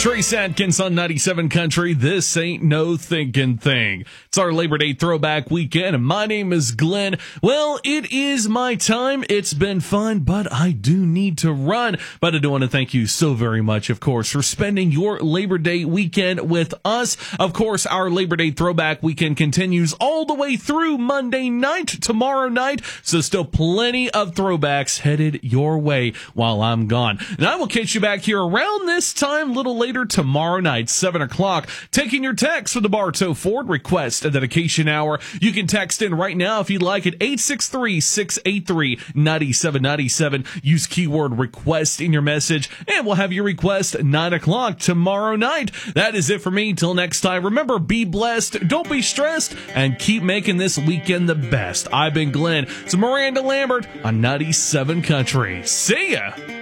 Trace Adkins on 97 Country. This ain't no thinking thing. It's our Labor Day throwback weekend, and my name is Glenn. Well, it is my time. It's been fun, but I do need to run. But I do want to thank you so very much, of course, for spending your Labor Day weekend with us. Of course, our Labor Day throwback weekend continues all the way through Monday night, tomorrow night. So still plenty of throwbacks headed your way while I'm gone. And I will catch you back here around this time, a little later tomorrow night, 7 o'clock, taking your text for the Bartow Ford Request a Dedication Hour. You can text in right now if you'd like at 863-683-9797. Use keyword request in your message, and we'll have your request 9 o'clock tomorrow night. That is it for me. Till next time, remember, be blessed, don't be stressed, and keep making this weekend the best. I've been Glenn. It's Miranda Lambert on 97 Country. See ya!